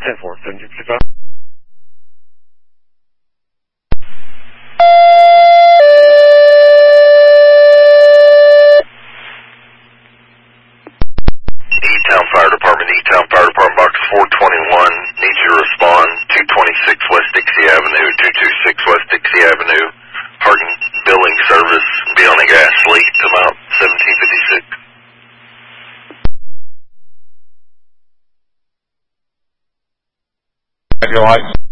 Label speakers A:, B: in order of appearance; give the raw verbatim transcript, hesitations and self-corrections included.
A: ten four, seven two five.
B: E-Town Fire Department, E-Town Fire Department, box four twenty-one, needs you to respond, two twenty-six West Dixie Avenue, two twenty-six West Dixie Avenue, Hardin Billing Service, be on a gas leak, amount seventeen fifty-six.
C: Your lights.